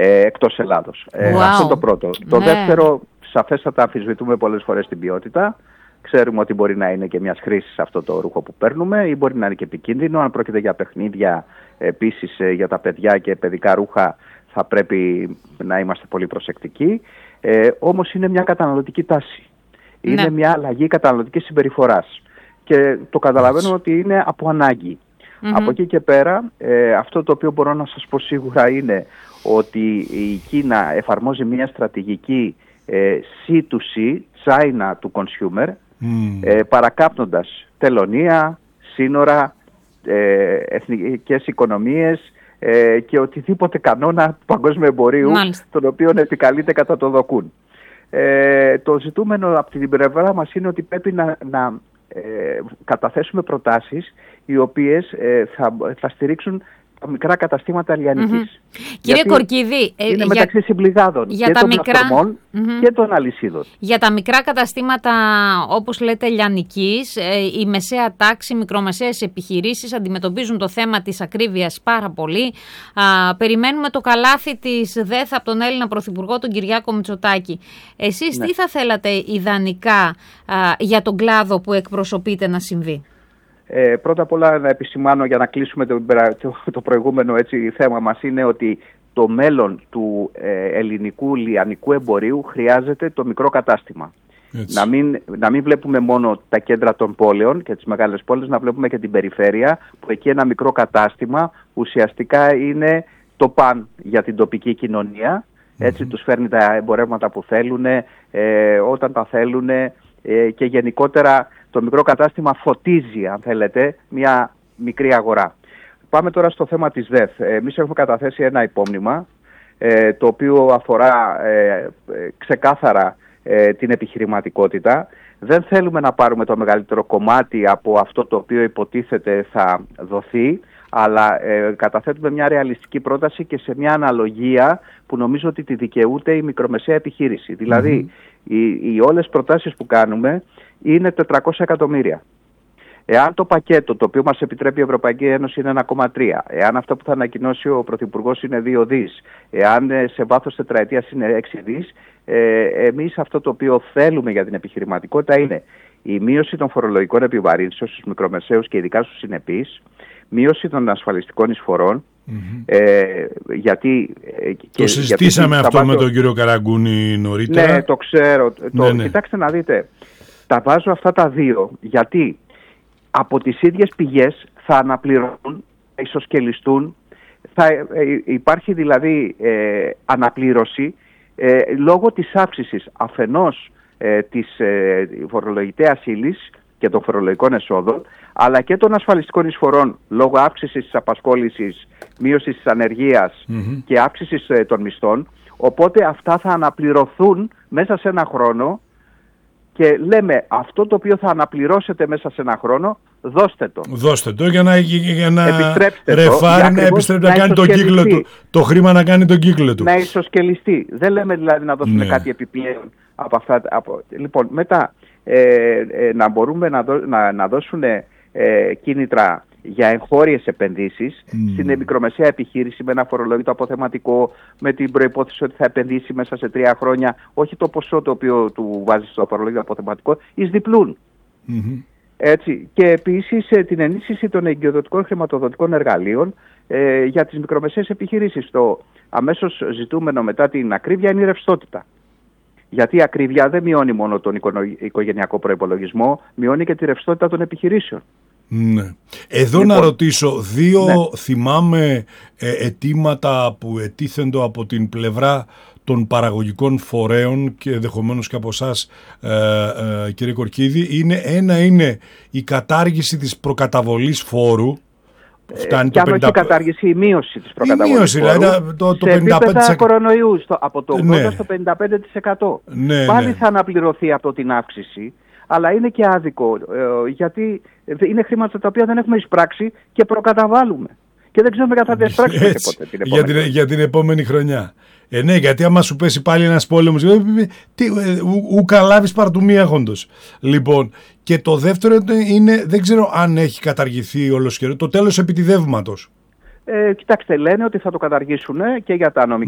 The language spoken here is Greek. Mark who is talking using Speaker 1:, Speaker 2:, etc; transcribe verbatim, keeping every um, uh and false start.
Speaker 1: ε, εκτός Ελλάδος.
Speaker 2: Wow.
Speaker 1: Ε, αυτό το πρώτο.
Speaker 2: Ναι.
Speaker 1: Το δεύτερο, σαφέστατα αμφισβητούμε πολλές φορές την ποιότητα. Ξέρουμε ότι μπορεί να είναι και μιας χρήσης αυτό το ρούχο που παίρνουμε ή μπορεί να είναι και επικίνδυνο. Αν πρόκειται για παιχνίδια, επίσης για τα παιδιά και παιδικά ρούχα, θα πρέπει να είμαστε πολύ προσεκτικοί. Ε, όμως είναι μια καταναλωτική τάση. Είναι
Speaker 2: ναι.
Speaker 1: μια αλλαγή καταναλωτικής συμπεριφοράς. Και το καταλαβαίνω ότι είναι από ανάγκη. Mm-hmm. Από εκεί και πέρα, ε, αυτό το οποίο μπορώ να σας πω σίγουρα είναι ότι η Κίνα εφαρμόζει μια στρατηγική ε, σι του σι, China to consumer, mm. ε, παρακάπτοντας τελωνεία, σύνορα, ε, εθνικές οικονομίες ε, και οτιδήποτε κανόνα του παγκόσμιου εμπορίου, Μάλιστα. τον οποίο επικαλείται κατά το δοκούν. Ε, το ζητούμενο από την πλευρά μας είναι ότι πρέπει να, να ε, καταθέσουμε προτάσεις οι οποίες ε, θα, θα στηρίξουν τα μικρά καταστήματα λιανικής.
Speaker 2: Mm-hmm. Κύριε Κορκίδη,
Speaker 1: ε, είναι μεταξύ για, συμπληγάδων για και τα των μικρά... mm-hmm. και των αλυσίδων.
Speaker 2: Για τα μικρά καταστήματα, όπως λέτε, λιανικής, ε, η μεσαία τάξη, μικρομεσαίες επιχειρήσεις αντιμετωπίζουν το θέμα της ακρίβειας πάρα πολύ. Α, περιμένουμε το καλάθι της ΔΕΘ από τον Έλληνα Πρωθυπουργό, τον Κυριάκο Μητσοτάκη. Εσείς ναι. τι θα θέλατε ιδανικά α, για τον κλάδο που εκπροσωπείτε να συμβεί?
Speaker 1: Ε, πρώτα απ' όλα να επισημάνω, για να κλείσουμε το, το, το προηγούμενο έτσι, θέμα μας, είναι ότι το μέλλον του ε, ελληνικού λιανικού εμπορίου χρειάζεται το μικρό κατάστημα. Να μην, να μην βλέπουμε μόνο τα κέντρα των πόλεων και τις μεγάλες πόλεις, να βλέπουμε και την περιφέρεια, που εκεί ένα μικρό κατάστημα ουσιαστικά είναι το παν για την τοπική κοινωνία. Έτσι mm-hmm. τους φέρνει τα εμπορεύματα που θέλουν, ε, όταν τα θέλουν ε, και γενικότερα το μικρό κατάστημα φωτίζει, αν θέλετε, μια μικρή αγορά. Πάμε τώρα στο θέμα της ΔΕΘ. Εμείς έχουμε καταθέσει ένα υπόμνημα, ε, το οποίο αφορά ε, ξεκάθαρα ε, την επιχειρηματικότητα. Δεν θέλουμε να πάρουμε το μεγαλύτερο κομμάτι από αυτό το οποίο υποτίθεται θα δοθεί, αλλά ε, καταθέτουμε μια ρεαλιστική πρόταση και σε μια αναλογία που νομίζω ότι τη δικαιούται η μικρομεσαία επιχείρηση. Mm-hmm. Δηλαδή, οι, οι όλες προτάσεις που κάνουμε είναι τετρακόσια εκατομμύρια. Εάν το πακέτο το οποίο μας επιτρέπει η Ευρωπαϊκή Ένωση είναι ένα κόμμα τρία, εάν αυτό που θα ανακοινώσει ο Πρωθυπουργός είναι δύο δις, εάν σε βάθος τετραετίας είναι έξι δις, ε, εμείς αυτό το οποίο θέλουμε για την επιχειρηματικότητα είναι η μείωση των φορολογικών επιβαρύνσεων στους μικρομεσαίους και ειδικά στους συνεπείς, μείωση των ασφαλιστικών εισφορών, mm-hmm. ε, γιατί... Ε,
Speaker 3: το
Speaker 1: και,
Speaker 3: συζητήσαμε
Speaker 1: γιατί
Speaker 3: αυτό
Speaker 1: βάζω...
Speaker 3: με τον κύριο Καραγκούνη νωρίτερα.
Speaker 1: Ναι, το ξέρω. Το...
Speaker 3: Ναι, ναι.
Speaker 1: Κοιτάξτε να δείτε, τα βάζω αυτά τα δύο, γιατί από τις ίδιες πηγές θα αναπληρώνουν, θα ισοσκελιστούν, θα ε, υπάρχει δηλαδή ε, αναπλήρωση ε, λόγω της αύξησης αφενός ε, της ε, φορολογητέας ύλης και των φορολογικών εσόδων, αλλά και των ασφαλιστικών εισφορών λόγω αύξησης της απασχόλησης, μείωσης της ανεργίας mm-hmm. και αύξησης ε, των μισθών. Οπότε αυτά θα αναπληρωθούν μέσα σε ένα χρόνο και λέμε αυτό το οποίο θα αναπληρώσετε μέσα σε ένα χρόνο, δώστε το.
Speaker 3: Δώστε το για να, για να
Speaker 1: ρεφάρει,
Speaker 3: να επιστρέψει να, να κάνει τον κύκλο του. Το χρήμα να κάνει τον κύκλο του.
Speaker 1: Να ισοσκελιστεί. Δεν λέμε δηλαδή να δώσουμε ναι. κάτι επιπλέον από αυτά. Από... Λοιπόν, μετά ε, ε, να μπορούμε να, δω, να, να δώσουν ε, κίνητρα για εγχώριες επενδύσεις mm. στην μικρομεσαία επιχείρηση με ένα φορολόγητο αποθεματικό, με την προϋπόθεση ότι θα επενδύσει μέσα σε τρία χρόνια, όχι το ποσό το οποίο του βάζει στο φορολόγητο αποθεματικό, εις διπλούν. Mm-hmm. Έτσι. Και επίσης ε, την ενίσχυση των εγκυοδοτικών χρηματοδοτικών εργαλείων ε, για τις μικρομεσαίες επιχειρήσεις. Το αμέσως ζητούμενο μετά την ακρίβεια είναι η ρευστότητα. Γιατί η ακρίβεια δεν μειώνει μόνο τον οικογενειακό προϋπολογισμό, μειώνει και τη ρευστότητα των επιχειρήσεων.
Speaker 3: Ναι. Εδώ λοιπόν, να ρωτήσω, δύο ναι. θυμάμαι ε, αιτήματα που ετίθεντο από την πλευρά των παραγωγικών φορέων και ενδεχομένως και από εσάς ε, ε, κύριε Κορκίδη. Είναι, ένα είναι η κατάργηση της προκαταβολής φόρου.
Speaker 1: Φτάνει και το αν πενήντα... όχι η κατάργηση, η μείωση της προκαταβολής
Speaker 3: η μείωση,
Speaker 1: φόρου,
Speaker 3: δηλαδή, το, το
Speaker 1: σε
Speaker 3: πενήντα πέντε τοις εκατό
Speaker 1: επίπεδα κορονοϊού, στο, από το ογδόντα τοις εκατό ναι. στο πενήντα πέντε τοις εκατό.
Speaker 3: Ναι,
Speaker 1: Πάλι
Speaker 3: ναι.
Speaker 1: θα αναπληρωθεί από την αύξηση, αλλά είναι και άδικο, ε, γιατί είναι χρήματα τα οποία δεν έχουμε εισπράξει και προκαταβάλουμε. Και δεν ξέρουμε κατά θα διασπράξουμε και ποτέ την επόμενη.
Speaker 3: Για την, για την επόμενη χρονιά. Ε, ναι, γιατί άμα σου πέσει πάλι ένας πόλεμος, τι, ου, ου καλάβεις παρτουμί έχοντος. Λοιπόν, και το δεύτερο είναι, δεν ξέρω αν έχει καταργηθεί ολοσχερό, το τέλος επιτιδεύματος.
Speaker 1: Ε, κοιτάξτε, λένε ότι θα το καταργήσουν και για τα νομικά